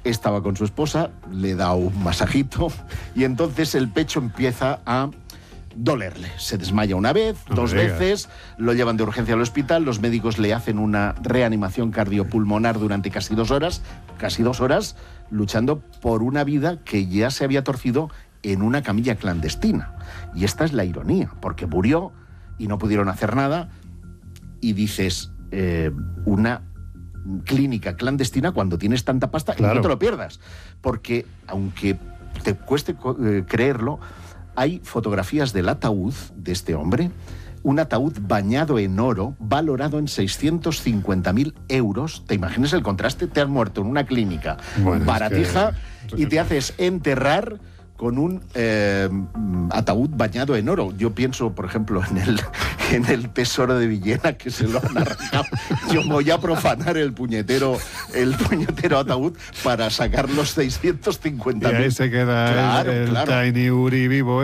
estaba con su esposa, le da un masajito y entonces el pecho empieza a dolerle. Se desmaya una vez, dos veces, lo llevan de urgencia al hospital, los médicos le hacen una reanimación cardiopulmonar durante casi 2 horas, luchando por una vida que ya se había torcido en una camilla clandestina. Y esta es la ironía, porque murió y no pudieron hacer nada, y dices, una clínica clandestina cuando tienes tanta pasta, claro. Y no te lo pierdas, porque aunque te cueste creerlo, hay fotografías del ataúd de este hombre, un ataúd bañado en oro, valorado en 650.000 euros. ¿Te imaginas el contraste? Te has muerto en una clínica baratija y te haces enterrar con un ataúd bañado en oro. Yo pienso, por ejemplo, en el Tesoro de Villena, que se lo han arrancado. Yo voy a profanar el puñetero ataúd para sacar los 650.000. Y ahí se queda el Tiny Uri vivo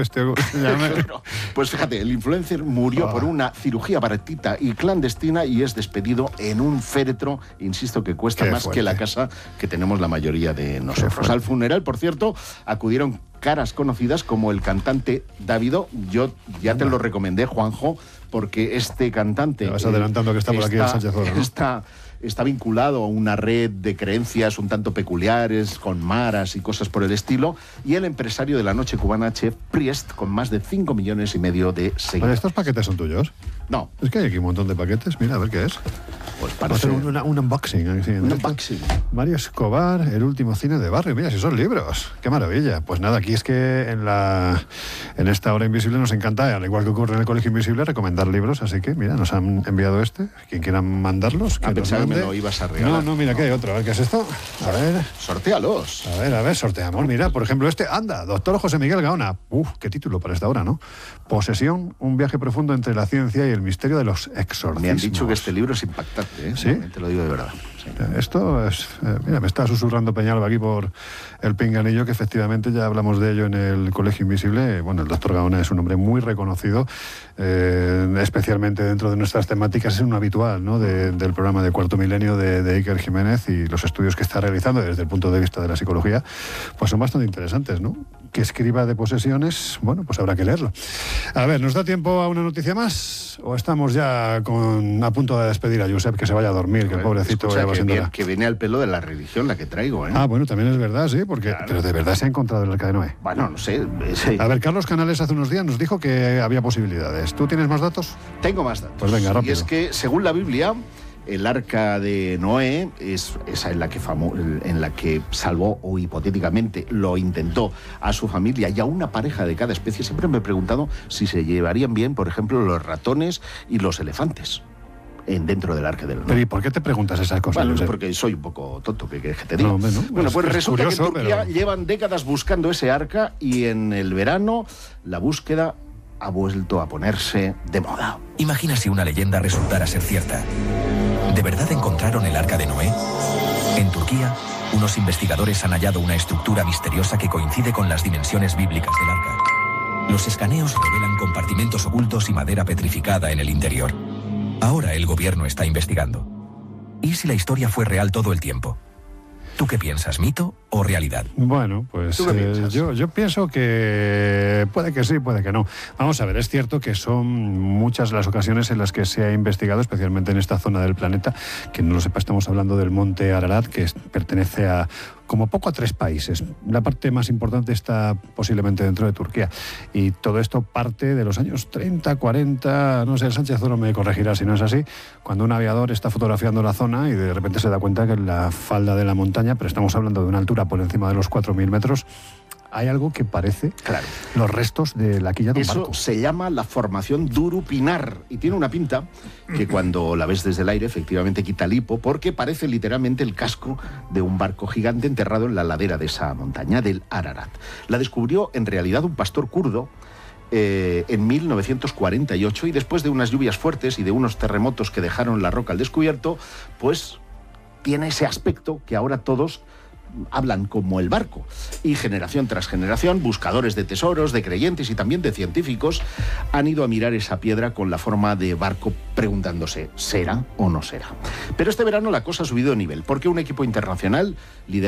Pues fíjate, el influencer murió por una cirugía baratita y clandestina y es despedido en un féretro, insisto, que cuesta más que la casa que tenemos la mayoría de nosotros. Al funeral, por cierto, acudieron caras conocidas como el cantante Davido. Yo ya te lo recomendé, Juanjo, porque este cantante... Te vas adelantando que está por aquí el Sánchez Oro, ¿no? Está vinculado a una red de creencias un tanto peculiares, con maras y cosas por el estilo, y el empresario de la noche cubana, Chef Priest, con más de 5,5 millones de seguidores. ¿Estos paquetes son tuyos? No. Es que hay aquí un montón de paquetes. Mira, a ver qué es. Pues parece... Vamos a hacer un unboxing. Un unboxing. Mario Escobar, el último cine de barrio. Mira, si son libros. ¡Qué maravilla! Pues nada, aquí es que en esta hora invisible nos encanta, al igual que ocurre en el Colegio Invisible, recomendar libros. Así que, mira, nos han enviado este. Quien quiera mandarlos, que pensaba que me lo ibas a regalar. No, mira, que hay otro. A ver, ¿qué es esto? A ver. Sortéalos. A ver, sorteamos. Mira, por ejemplo, este. Anda, doctor José Miguel Gaona. Qué título para esta hora, ¿no? Posesión, un viaje profundo entre la ciencia y el misterio de los exorcismos. Me han dicho que este libro es impactante, ¿eh? ¿Sí? Te lo digo de verdad. Sí. Esto es... mira, me está susurrando Peñalba aquí por el pinganillo, que efectivamente ya hablamos de ello en el Colegio Invisible. Bueno, el doctor Gaona es un hombre muy reconocido, especialmente dentro de nuestras temáticas. Es un habitual, ¿no?, del programa de Cuarto Milenio de Iker Jiménez, y los estudios que está realizando desde el punto de vista de la psicología, pues son bastante interesantes, ¿no? Que escriba de posesiones, bueno, pues habrá que leerlo. A ver, ¿nos da tiempo a una noticia más? ¿O estamos ya a punto de despedir a Josep, que se vaya a dormir, que el pobrecito ya va siendo que viene al pelo de la religión la que traigo, ¿eh? Ah, bueno, también es verdad, sí, porque... Claro. Pero de verdad se ha encontrado el Arca de Noé. Bueno, no sé. A ver, Carlos Canales hace unos días nos dijo que había posibilidades. ¿Tú tienes más datos? Tengo más datos. Pues venga, rápido. Y es que, según la Biblia, el Arca de Noé es esa en la que salvó, o hipotéticamente lo intentó, a su familia y a una pareja de cada especie. Siempre me he preguntado si se llevarían bien, por ejemplo, los ratones y los elefantes dentro del Arca de Noé. Pero ¿y por qué te preguntas esas cosas? Bueno, porque soy un poco tonto, que te diga. No, bueno, pues resulta curioso, que en Turquía llevan décadas buscando ese arca, y en el verano la búsqueda ha vuelto a ponerse de moda. Imagina si una leyenda resultara ser cierta. ¿De verdad encontraron el Arca de Noé? En Turquía, unos investigadores han hallado una estructura misteriosa que coincide con las dimensiones bíblicas del arca. Los escaneos revelan compartimentos ocultos y madera petrificada en el interior. Ahora el gobierno está investigando. ¿Y si la historia fue real todo el tiempo? ¿Tú qué piensas, mito o realidad? Bueno, pues yo pienso que puede que sí, puede que no. Vamos a ver, es cierto que son muchas las ocasiones en las que se ha investigado, especialmente en esta zona del planeta. Que no lo sepa, estamos hablando del monte Ararat, que pertenece a como poco a 3 países. La parte más importante está posiblemente dentro de Turquía. Y todo esto parte de los años 30, 40, no sé, el Sánchez Oro me corregirá si no es así, cuando un aviador está fotografiando la zona y de repente se da cuenta que en la falda de la montaña, pero estamos hablando de una altura por encima de los 4.000 metros, hay algo que parece los restos de la quilla de un barco. Eso se llama la formación Durupinar, y tiene una pinta que cuando la ves desde el aire efectivamente quita el hipo, porque parece literalmente el casco de un barco gigante enterrado en la ladera de esa montaña del Ararat. La descubrió en realidad un pastor kurdo en 1948, y después de unas lluvias fuertes y de unos terremotos que dejaron la roca al descubierto, pues tiene ese aspecto que ahora todos hablan como el barco. Y generación tras generación, buscadores de tesoros, de creyentes y también de científicos han ido a mirar esa piedra con la forma de barco, preguntándose, ¿será o no será? Pero este verano la cosa ha subido de nivel, porque un equipo internacional liderado